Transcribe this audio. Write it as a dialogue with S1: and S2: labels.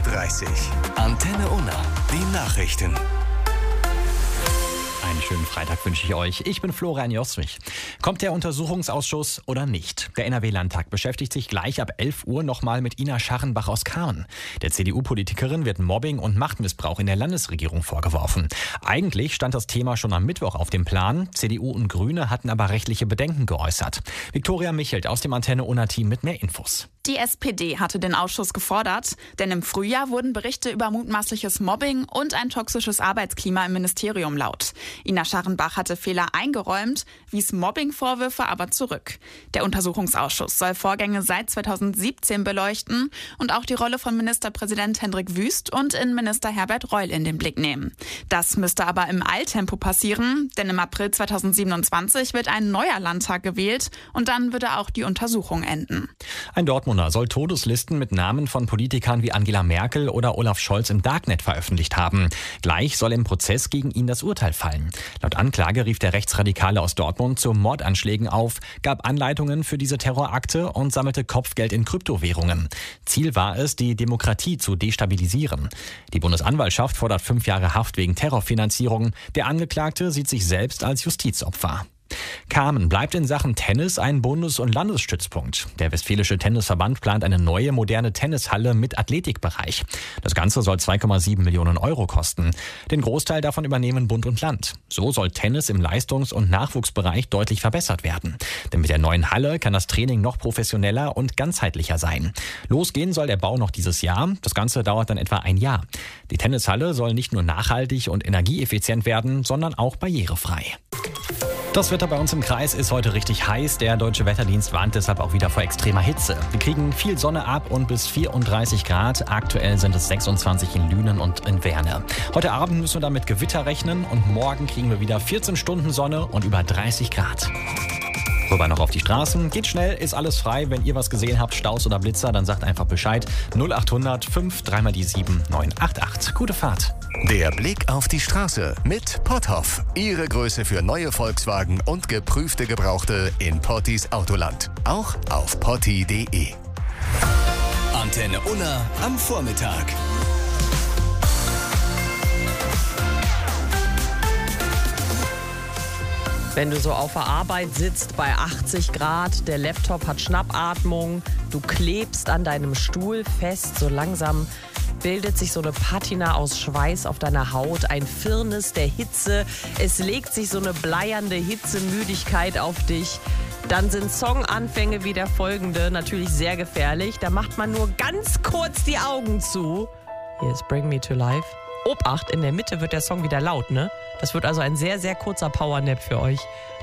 S1: 4:30 Uhr. Antenne Unna, die Nachrichten.
S2: Einen schönen Freitag wünsche ich euch. Ich bin Florian Joswig. Kommt der Untersuchungsausschuss oder nicht? Der NRW-Landtag beschäftigt sich gleich ab 11 Uhr nochmal mit Ina Scharrenbach aus Kamen. Der CDU-Politikerin wird Mobbing und Machtmissbrauch in der Landesregierung vorgeworfen. Eigentlich stand das Thema schon am Mittwoch auf dem Plan. CDU und Grüne hatten aber rechtliche Bedenken geäußert. Viktoria Michelt aus dem Antenne Unna-Team mit mehr Infos.
S3: Die SPD hatte den Ausschuss gefordert, denn im Frühjahr wurden Berichte über mutmaßliches Mobbing und ein toxisches Arbeitsklima im Ministerium laut. Ina Scharrenbach hatte Fehler eingeräumt, wies Mobbing-Vorwürfe aber zurück. Der Untersuchungsausschuss soll Vorgänge seit 2017 beleuchten und auch die Rolle von Ministerpräsident Hendrik Wüst und Innenminister Herbert Reul in den Blick nehmen. Das müsste aber im Eiltempo passieren, denn im April 2027 wird ein neuer Landtag gewählt und dann würde auch die Untersuchung enden.
S2: Ein Dortmunder soll Todeslisten mit Namen von Politikern wie Angela Merkel oder Olaf Scholz im Darknet veröffentlicht haben. Gleich soll im Prozess gegen ihn das Urteil fallen. Laut Anklage rief der Rechtsradikale aus Dortmund zu Mordanschlägen auf, gab Anleitungen für diese Terrorakte und sammelte Kopfgeld in Kryptowährungen. Ziel war es, die Demokratie zu destabilisieren. Die Bundesanwaltschaft fordert 5 Jahre Haft wegen Terrorfinanzierung. Der Angeklagte sieht sich selbst als Justizopfer. Kamen bleibt in Sachen Tennis ein Bundes- und Landesstützpunkt. Der Westfälische Tennisverband plant eine neue, moderne Tennishalle mit Athletikbereich. Das Ganze soll 2,7 Millionen Euro kosten. Den Großteil davon übernehmen Bund und Land. So soll Tennis im Leistungs- und Nachwuchsbereich deutlich verbessert werden. Denn mit der neuen Halle kann das Training noch professioneller und ganzheitlicher sein. Losgehen soll der Bau noch dieses Jahr. Das Ganze dauert dann etwa ein Jahr. Die Tennishalle soll nicht nur nachhaltig und energieeffizient werden, sondern auch barrierefrei. Das Wetter bei uns im Kreis ist heute richtig heiß. Der Deutsche Wetterdienst warnt deshalb auch wieder vor extremer Hitze. Wir kriegen viel Sonne ab und bis 34 Grad. Aktuell sind es 26 in Lünen und in Werne. Heute Abend müssen wir dann mit Gewitter rechnen und morgen kriegen wir wieder 14 Stunden Sonne und über 30 Grad. Rüber noch auf die Straßen. Geht schnell, ist alles frei. Wenn ihr was gesehen habt, Staus oder Blitzer, dann sagt einfach Bescheid. 0800 5 3 mal die 7 988. Gute Fahrt.
S1: Der Blick auf die Straße mit Potthoff. Ihre Größe für neue Volkswagen und geprüfte Gebrauchte in Pottis Autoland. Auch auf potti.de. Antenne Unna am Vormittag.
S4: Wenn du so auf der Arbeit sitzt bei 80 Grad, der Laptop hat Schnappatmung, du klebst an deinem Stuhl fest, so langsam bildet sich so eine Patina aus Schweiß auf deiner Haut, ein Firnis der Hitze, es legt sich so eine bleiernde Hitzemüdigkeit auf dich. Dann sind Songanfänge wie der folgende natürlich sehr gefährlich. Da macht man nur ganz kurz die Augen zu. Hier ist Bring Me to Life. Obacht, in der Mitte wird der Song wieder laut, ne? Das wird also ein sehr, sehr kurzer Powernap für euch.